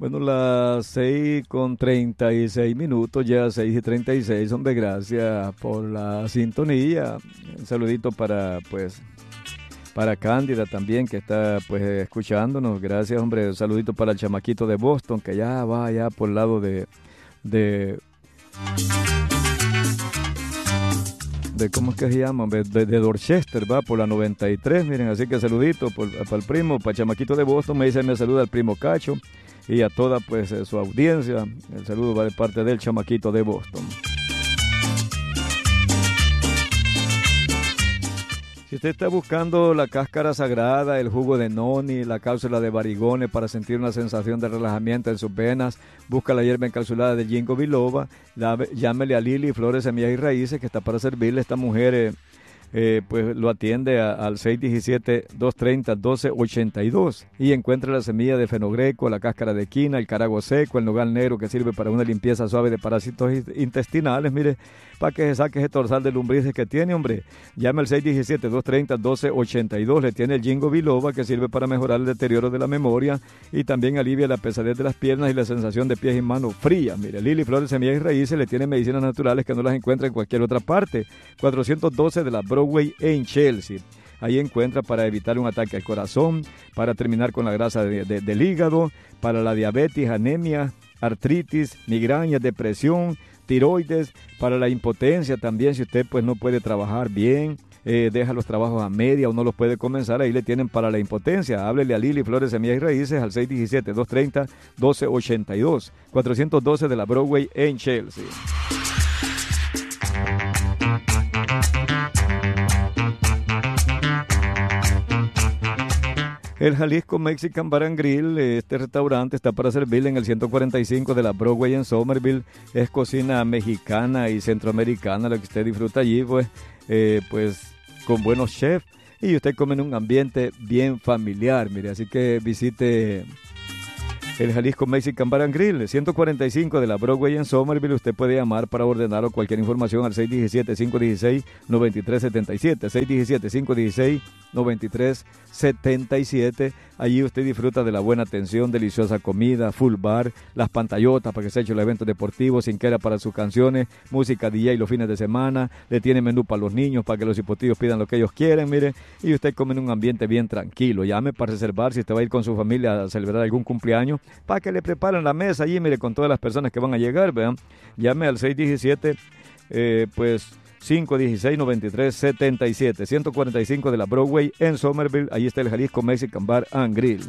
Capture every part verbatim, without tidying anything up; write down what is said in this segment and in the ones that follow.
Bueno, las seis con treinta y seis minutos, ya seis y treinta y seis, hombre, gracias por la sintonía. Un saludito para, pues, para Cándida también, que está, pues, escuchándonos. Gracias, hombre. Un saludito para el chamaquito de Boston, que ya va allá por el lado de, de, de ¿cómo es que se llama? De, de, de Dorchester, va por la noventa y tres, miren, así que saludito por, para el primo, para el chamaquito de Boston. Me dice, me saluda el primo Cacho y a toda, pues, eh, su audiencia. El saludo va de parte del chamaquito de Boston. Si usted está buscando la cáscara sagrada, el jugo de noni, la cápsula de barigones para sentir una sensación de relajamiento en sus venas, busca la hierba encapsulada de Ginkgo biloba, la, llámele a Lili Flores, Semillas y Raíces, que está para servirle. Esta mujer eh, eh, pues lo atiende a, al seis uno siete, dos tres cero, uno dos ocho dos y encuentra la semilla de fenogreco, la cáscara de quina, el carago seco, el nogal negro, que sirve para una limpieza suave de parásitos intestinales, mire, para que se saque ese torsal de lombrices que tiene, hombre. Llame al seis uno siete, dos tres cero, uno dos ocho dos. Le tiene el Ginkgo biloba, que sirve para mejorar el deterioro de la memoria y también alivia la pesadez de las piernas y la sensación de pies y manos frías. Mire, Lili Flores, Semillas y Raíces le tiene medicinas naturales que no las encuentra en cualquier otra parte. cuatrocientos doce de la Broadway en Chelsea. Ahí encuentra para evitar un ataque al corazón, para terminar con la grasa de, de, del hígado, para la diabetes, anemia, artritis, migraña, depresión, tiroides, para la impotencia también. Si usted, pues, no puede trabajar bien, eh, deja los trabajos a media o no los puede comenzar, ahí le tienen para la impotencia. Háblele a Lili Flores, Semillas y Raíces al seis uno siete, dos tres cero, uno dos ocho dos, cuatrocientos doce de la Broadway en Chelsea. El Jalisco Mexican Bar and Grill, este restaurante está para servirle en el ciento cuarenta y cinco de la Broadway en Somerville. Es cocina mexicana y centroamericana la que usted disfruta allí, pues, eh, pues con buenos chefs, y usted come en un ambiente bien familiar, mire, así que visite el Jalisco Mexican Bar and Grill, ciento cuarenta y cinco de la Broadway en Somerville. Usted puede llamar para ordenar o cualquier información al seis uno siete, cinco uno seis, nueve tres siete siete, seis uno siete, cinco uno seis, nueve tres siete siete. Allí usted disfruta de la buena atención, deliciosa comida, full bar, las pantallotas para que se eche los eventos deportivos, sin queda para sus canciones, música D J los fines de semana, le tiene menú para los niños, para que los hipotillos pidan lo que ellos quieren, mire, y usted come en un ambiente bien tranquilo. Llame para reservar si usted va a ir con su familia a celebrar algún cumpleaños, para que le preparen la mesa allí, mire, con todas las personas que van a llegar, vean. Llame al seis uno siete, eh, pues, cinco uno seis, nueve tres siete siete, ciento cuarenta y cinco de la Broadway en Somerville. Ahí está el Jalisco Mexican Bar and Grill.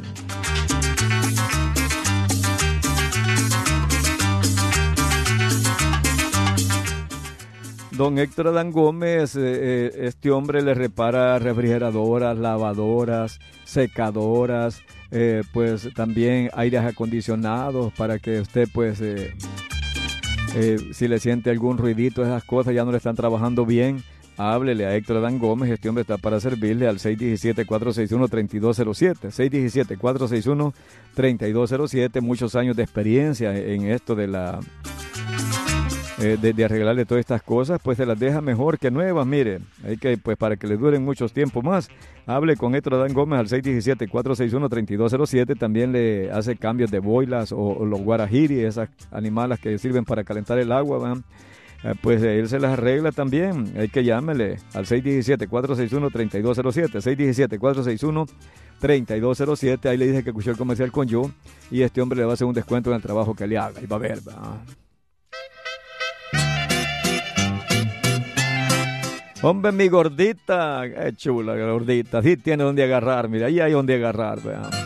Don Héctor Adán Gómez, eh, este hombre le repara refrigeradoras, lavadoras, secadoras, eh, pues también aires acondicionados para que usted, pues, eh, eh, si le siente algún ruidito, esas cosas ya no le están trabajando bien, háblele a Héctor Adán Gómez. Este hombre está para servirle al seis uno siete, cuatro seis uno, tres dos cero siete, seis uno siete, cuatro seis uno, tres dos cero siete. Muchos años de experiencia en esto de la eh, de, de arreglarle todas estas cosas, pues se las deja mejor que nuevas, mire, hay que, pues, para que le duren muchos tiempos más. Hable con Héctor Adán Gómez al seis uno siete, cuatro seis uno, tres dos cero siete. También le hace cambios de boilas o, o los guarajiri, esas animalas que sirven para calentar el agua, ¿van? Eh, pues eh, él se las arregla también. Hay que llámele al seis uno siete, cuatro seis uno, tres dos cero siete, seis uno siete, cuatro seis uno, tres dos cero siete. Ahí le dije que escuchó el comercial con yo, y este hombre le va a hacer un descuento en el trabajo que le haga, y va a ver, ¿va? Hombre, mi gordita, qué chula, gordita, sí tiene donde agarrar, mira, ahí hay donde agarrar, vean.